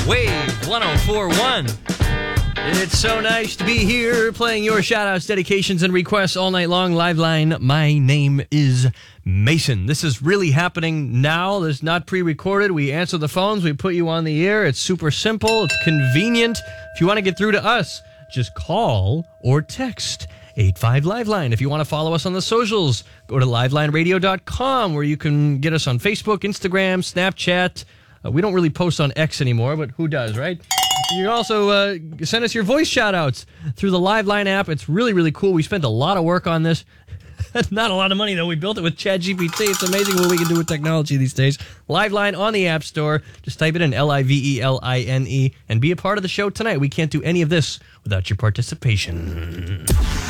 Wave 104.1. It's so nice to be here playing your shout-outs, dedications, and requests all night long. Liveline, my name is Mason. This is really happening now. This is not pre-recorded. We answer the phones. We put you on the air. It's super simple. It's convenient. If you want to get through to us, just call or text 85-LIVELINE. If you want to follow us on the socials, go to livelineradio.com where you can get us on Facebook, Instagram, Snapchat. We don't really post on X anymore, but who does, right? You can also send us your voice shout-outs through the Liveline app. It's really, really cool. We spent a lot of work on this. Not a lot of money, though. We built it with ChatGPT. It's amazing what we can do with technology these days. Liveline on the App Store. Just type it in, Liveline, and be a part of the show tonight. We can't do any of this without your participation.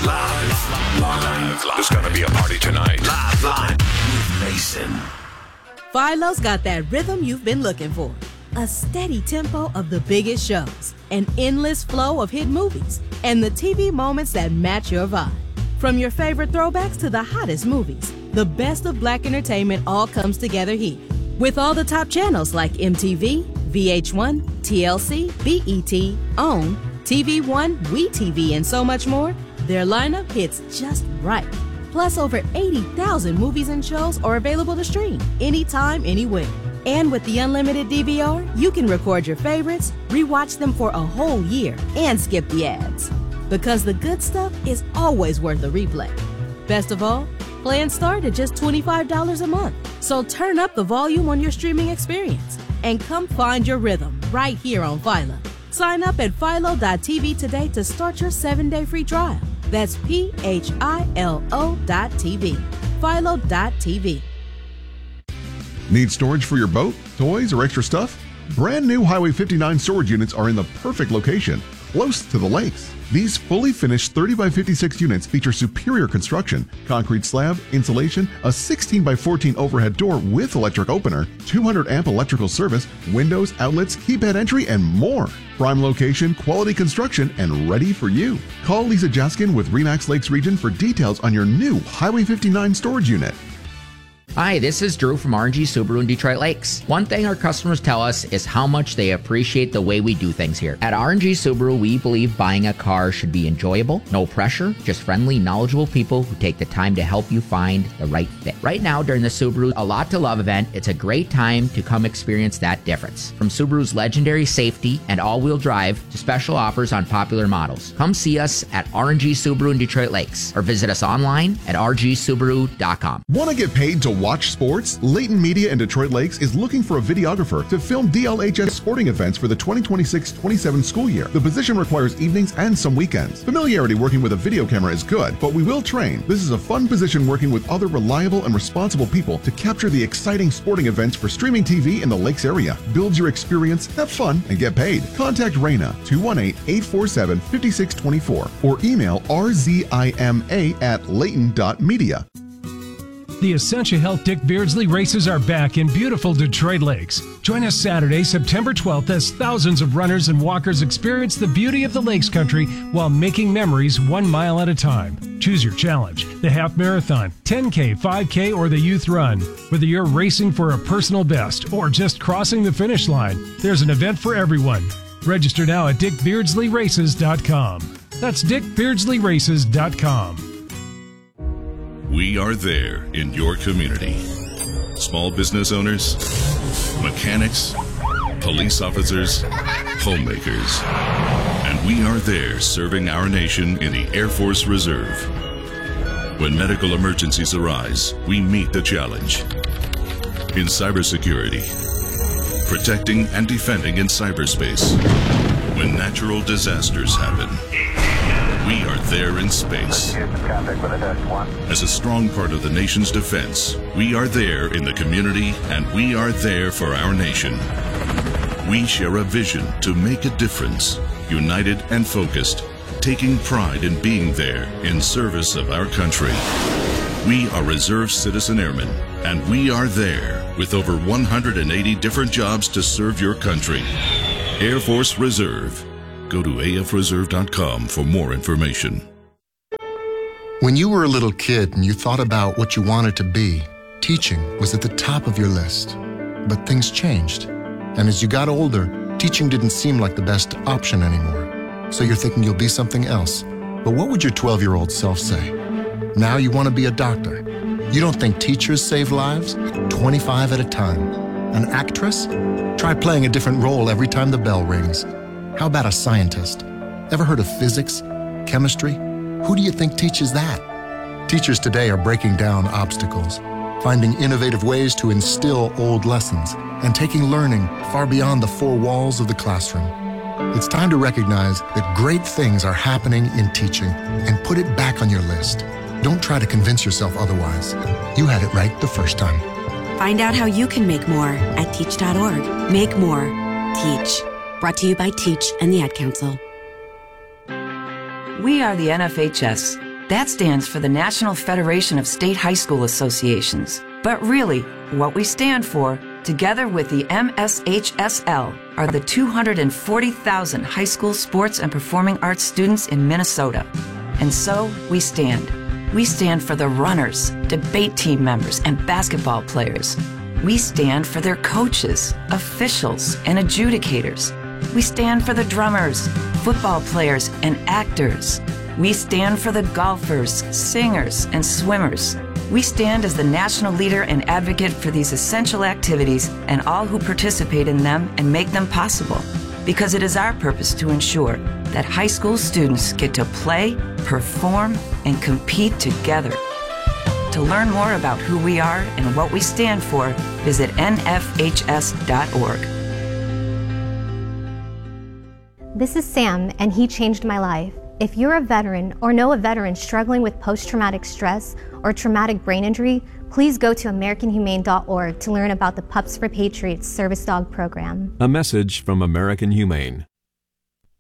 Live. There's going to be a party tonight. Liveline with Mason. Philo's got that rhythm you've been looking for. A steady tempo of the biggest shows, an endless flow of hit movies, and the TV moments that match your vibe. From your favorite throwbacks to the hottest movies, the best of Black entertainment all comes together here. With all the top channels like MTV, VH1, TLC, BET, OWN, TV One, WeTV, and so much more, their lineup hits just right. Plus, over 80,000 movies and shows are available to stream anytime, anywhere. And with the unlimited DVR, you can record your favorites, rewatch them for a whole year, and skip the ads. Because the good stuff is always worth a replay. Best of all, plans start at just $25 a month. So turn up the volume on your streaming experience and come find your rhythm right here on Philo. Sign up at philo.tv today to start your 7-day free trial. That's PHILO.TV. Philo.tv. Need storage for your boat, toys, or extra stuff? Brand new Highway 59 storage units are in the perfect location, close to the lakes. These fully finished 30x56 units feature superior construction, concrete slab, insulation, a 16x14 overhead door with electric opener, 200 amp electrical service, windows, outlets, keypad entry, and more. Prime location, quality construction, and ready for you. Call Lisa Jaskin with Remax Lakes Region for details on your new Highway 59 storage unit. Hi, this is Drew from RNG Subaru in Detroit Lakes. One thing our customers tell us is how much they appreciate the way we do things here. At RNG Subaru, we believe buying a car should be enjoyable, no pressure, just friendly, knowledgeable people who take the time to help you find the right fit. Right now, during the Subaru A Lot to Love event, it's a great time to come experience that difference. From Subaru's legendary safety and all-wheel drive to special offers on popular models. Come see us at RNG Subaru in Detroit Lakes or visit us online at rgsubaru.com. Want to get paid to watch sports? Layton Media in Detroit Lakes is looking for a videographer to film DLHS sporting events for the 2026-27 school year. The position requires evenings and some weekends. Familiarity working with a video camera is good, but we will train. This is a fun position working with other reliable and responsible people to capture the exciting sporting events for streaming TV in the Lakes area. Build your experience, have fun, and get paid. Contact Raina 218-847-5624 or email rzima@layton.media. The Essentia Health Dick Beardsley races are back in beautiful Detroit Lakes. Join us Saturday, September 12th as thousands of runners and walkers experience the beauty of the Lakes Country while making memories 1 mile at a time. Choose your challenge, the half marathon, 10K, 5K, or the youth run. Whether you're racing for a personal best or just crossing the finish line, there's an event for everyone. Register now at dickbeardsleyraces.com. That's dickbeardsleyraces.com. We are there in your community. Small business owners, mechanics, police officers, homemakers. And we are there serving our nation in the Air Force Reserve. When medical emergencies arise, we meet the challenge. In cybersecurity, protecting and defending in cyberspace. When natural disasters happen, we are there in space. As a strong part of the nation's defense, we are there in the community, and we are there for our nation. We share a vision to make a difference, united and focused, taking pride in being there in service of our country. We are Reserve Citizen Airmen, and we are there with over 180 different jobs to serve your country. Air Force Reserve. Go to afreserve.com for more information. When you were a little kid and you thought about what you wanted to be, teaching was at the top of your list. But things changed. And as you got older, Teaching didn't seem like the best option anymore, so you're thinking you'll be something else. But what would your 12-year-old self say? Now you want to be a doctor. You don't think teachers save lives? 25 at a time. An actress? Try playing a different role every time the bell rings. How about a scientist? Ever heard of physics? Chemistry? Who do you think teaches that? Teachers today are breaking down obstacles, finding innovative ways to instill old lessons, and taking learning far beyond the four walls of the classroom. It's time to recognize that great things are happening in teaching and put it back on your list. Don't try to convince yourself otherwise. You had it right the first time. Find out how you can make more at teach.org. Make more. Teach. Brought to you by Teach and the Ad Council. We are the NFHS. That stands for the National Federation of State High School Associations. But really, what we stand for, together with the MSHSL, are the 240,000 high school sports and performing arts students in Minnesota. And so we stand. We stand for the runners, debate team members, and basketball players. We stand for their coaches, officials, and adjudicators. We stand for the drummers, football players, and actors. We stand for the golfers, singers, and swimmers. We stand as the national leader and advocate for these essential activities and all who participate in them and make them possible. Because it is our purpose to ensure that high school students get to play, perform, and compete together. To learn more about who we are and what we stand for, visit nfhs.org. This is Sam, and he changed my life. If you're a veteran or know a veteran struggling with post-traumatic stress or traumatic brain injury, please go to AmericanHumane.org to learn about the Pups for Patriots service dog program. A message from American Humane.